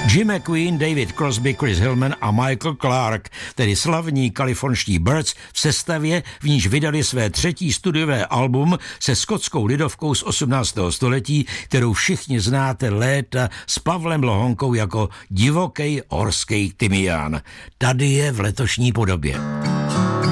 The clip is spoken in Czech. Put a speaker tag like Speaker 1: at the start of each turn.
Speaker 1: Jim McQueen, David Crosby, Chris Hillman a Michael Clark, tedy slavní kalifornští Byrds v sestavě, v níž vydali své třetí studiové album se skotskou lidovkou z 18. století, kterou všichni znáte léta s Pavlem Lohonkou jako divokej horský tymián. Tady je v letošní podobě.